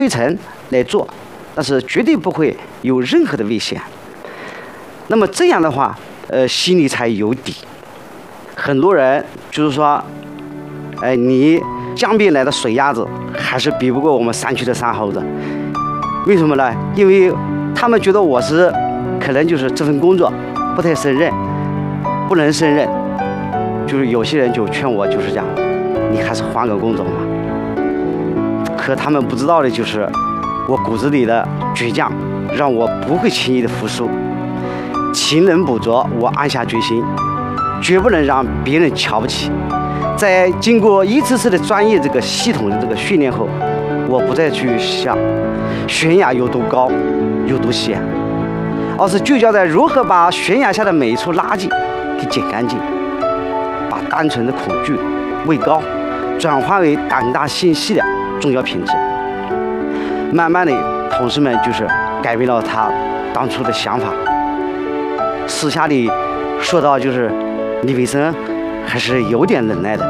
对称来做，但是绝对不会有任何的危险。那么这样的话，心里才有底。很多人就是说，你江边来的水鸭子还是比不过我们山区的山猴子。为什么呢？因为他们觉得我是可能就是这份工作不太胜任，不能胜任。就是有些人就劝我，就是讲，你还是换个工作嘛。可他们不知道的就是，我骨子里的倔强，让我不会轻易的服输。勤能补拙，我暗下决心，绝不能让别人瞧不起。在经过一次次的专业这个系统的这个训练后，我不再去想悬崖有多高，有多险，而是聚焦在如何把悬崖下的每一处垃圾给捡干净，把单纯的恐惧、畏高转化为胆大心细的重要品质。慢慢的，同事们就是改变了他当初的想法。私下里说到，就是李培生还是有点能耐的。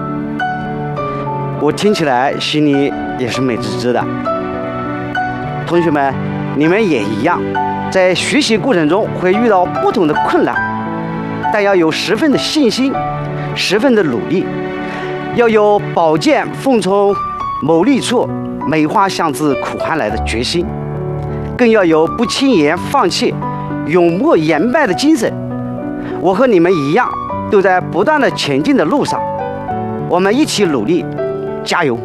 我听起来心里也是美滋滋的。同学们，你们也一样，在学习过程中会遇到不同的困难，但要有十分的信心，十分的努力，要有宝剑锋从某利处，梅花香自苦寒来的决心，更要有不轻言放弃、永莫言败的精神。我和你们一样，都在不断的前进的路上，我们一起努力，加油！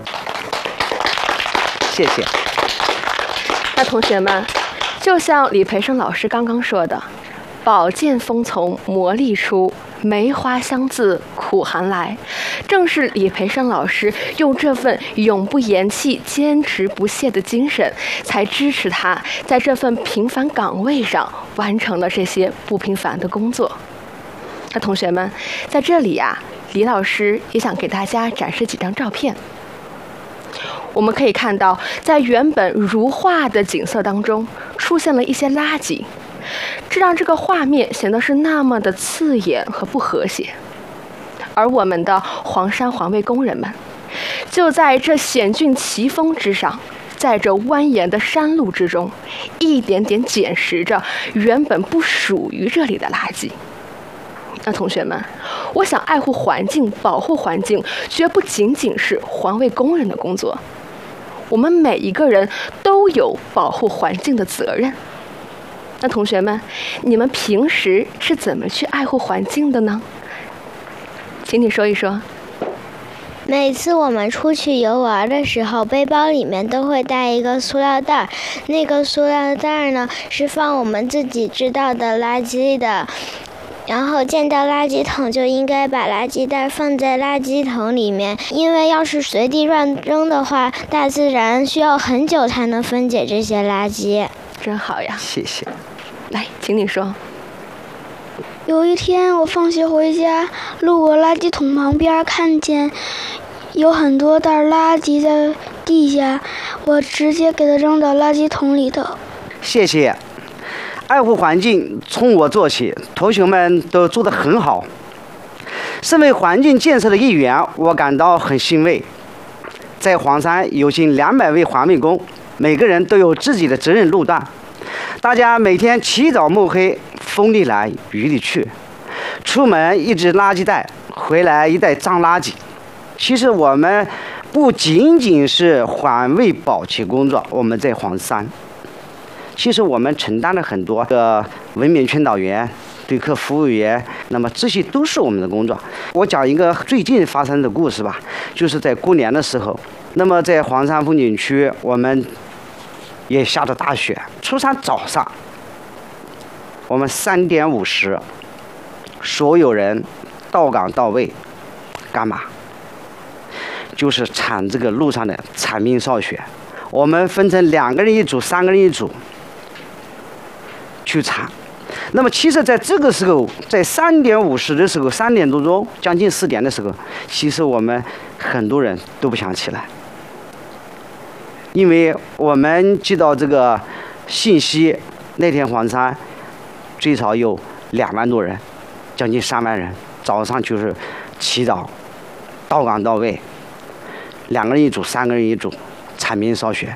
谢谢。 那同学们，就像李培生老师刚刚说的，宝剑锋从磨砺出，梅花香自苦寒来，正是李培生老师用这份永不言弃、坚持不懈的精神，才支持他在这份平凡岗位上完成了这些不平凡的工作。那同学们，在这里呀，李老师也想给大家展示几张照片。我们可以看到，在原本如画的景色当中，出现了一些垃圾，这让这个画面显得是那么的刺眼和不和谐。而我们的黄山环卫工人们，就在这险峻奇峰之上，在这蜿蜒的山路之中，一点点捡拾着原本不属于这里的垃圾。那同学们，我想爱护环境、保护环境，绝不仅仅是环卫工人的工作，我们每一个人都有保护环境的责任。那同学们，你们平时是怎么去爱护环境的呢？请你说一说。 每次我们出去游玩的时候，背包里面都会带一个塑料袋，那个塑料袋呢是放我们自己知道的垃圾的。然后见到垃圾桶就应该把垃圾袋放在垃圾桶里面，因为要是随地乱扔的话，大自然需要很久才能分解这些垃圾。 真好呀， 谢谢。 来，请你说。 有一天我放学回家，路过垃圾桶旁边，看见有很多袋垃圾在地下，我直接给它扔到垃圾桶里头。 谢谢。爱护环境从我做起，同学们都做得很好。身为环境建设的一员，我感到很欣慰。在黄山有近200位环卫工，每个人都有自己的责任路段。大家每天起早摸黑，风里来雨里去，出门一只垃圾袋，回来一袋脏垃圾。其实我们不仅仅是环卫保洁工作，我们在黄山，其实我们承担了很多的文明劝导员、对客服务员，那么这些都是我们的工作。我讲一个最近发生的故事吧，就是在过年的时候，那么在黄山风景区，我们也下着大雪。初三早上，我们3点50，所有人到岗到位，干嘛？就是铲这个路上的铲冰扫雪。我们分成2个人一组、3个人一组去铲。那么其实在这个时候，在3点50的时候，3点多钟，将近4点的时候，其实我们很多人都不想起来，因为我们接到这个信息，那天黄山最少有2万多人，将近3万人，早上就是起早到岗到位，2个人一组、3个人一组，铲冰扫雪。